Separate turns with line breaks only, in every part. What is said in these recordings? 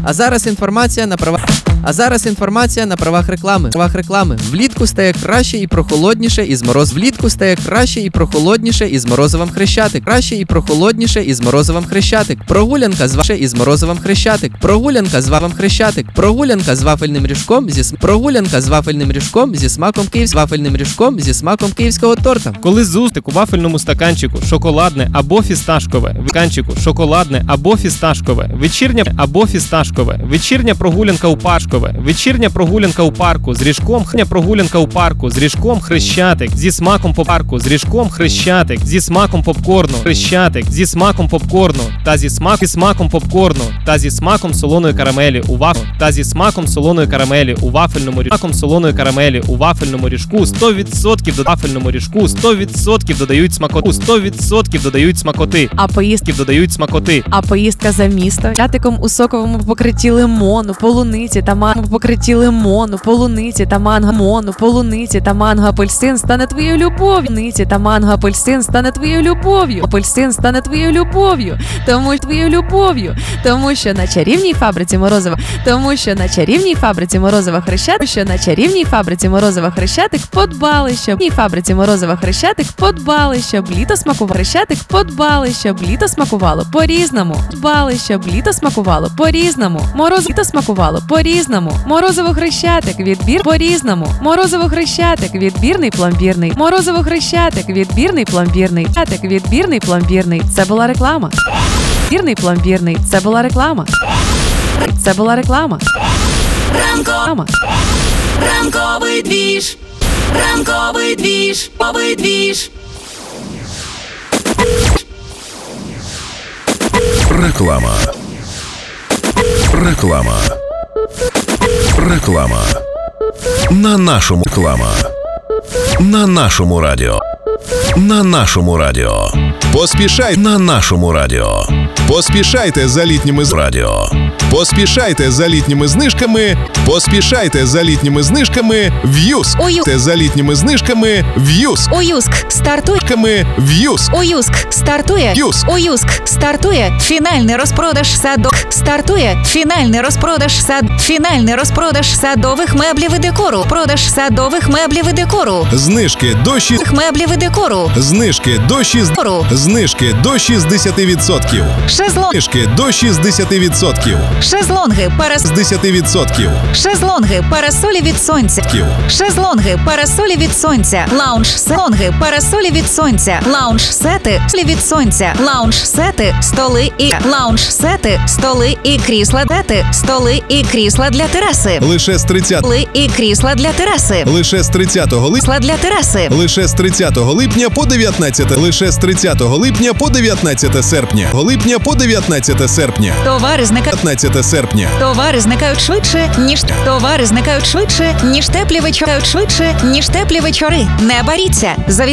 А зараз інформація на правах реклами. Влітку стає краще і прохолодніше із мороз. Влітку стає краще і прохолодніше із морозивом Хрещатик. Краще і прохолодніше із морозивом Хрещатик. Прогулянка з морозивом Хрещатик. Прогулянка з Хрещатик. Прогулянка з вафельним ріжком зі смаком київського торта.
Коли зустик у вафельному стаканчику шоколадне або фісташкове, вечірня прогулянка у парку з ріжком, Хрещатик, зі смаком Хрещатик, зі смаком попкорну, та зі смаком солоної карамелі у вафельному ріжку 100% додають смакоти.
А поїздка за місто чатиком у соковому покритті лимону, полуниці та манго, апельсин стане твоєю любов'ю. Тому що на чарівній фабриці морозива Хрещатик подбали, щоб літо смакувало по-різному. Морозиво Хрещатик відбірний пломбірний. Це була реклама.
Ранковий двіж.
Реклама. На нашому радіо. Поспішайте за літніми знижками в Юск.
У Юск стартує фінальний розпродаж садових меблів і декору.
Знижки до 60%.
Шезлонги, парасолі від сонця. Лаунж-сети, столи і крісла для тераси.
Лише з 30 липня по 19 серпня.
Товари зникають швидше, ніж теплі вечори. Не боріться.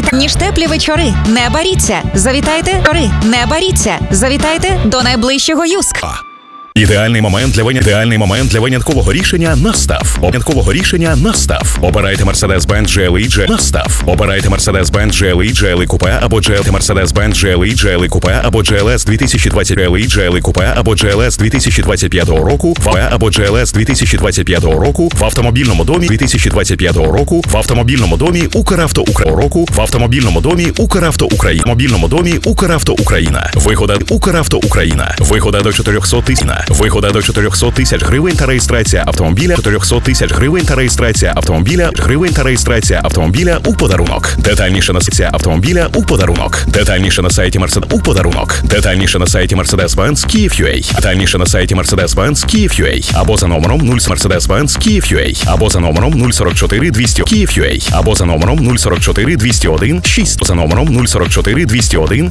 Завітайте до найближчого Юск.
Ідеальний момент для виняткового рішення настав. Обирайте Mercedes-Benz GLE настав. Обирайте Mercedes-Benz GLE Coupe або Mercedes-Benz GLE Coupe або GLS 2020 GLE Coupe або GLS 2025 року або GLS 2025 року в автомобільному домі 2025 року в автомобільному домі Укравто Україна. Вигода Укравто Україна. Вигода до 400 тисяч гривень та реєстрація автомобіля. У подарунок. Детальніше на сайті автомобіля у подарунок. Детальніше на сайті Mercedes-Benz Kyiv.ua. Або за номером 0 Mercedes-Benz Kyiv.ua. Або за номером 044 200 Kyiv.ua. Або за номером 044 201 6. За номером 044 201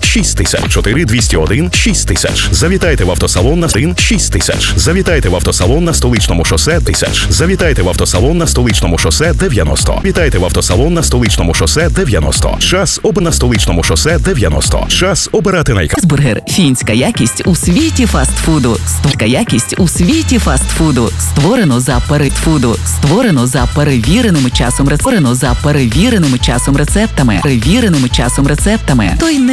6000. Завітайте в автосалон на 6000. Завітайте в автосалон на Столичному шосе 1000. Завітайте в автосалон на Столичному шосе 90. Вітайте в автосалон на Столичному шосе 90. Час на Столичному шосе 90. Час обирати найкраще.
Бургер. Фінська якість у світі фастфуду. Створено за перевіреними часом рецептами.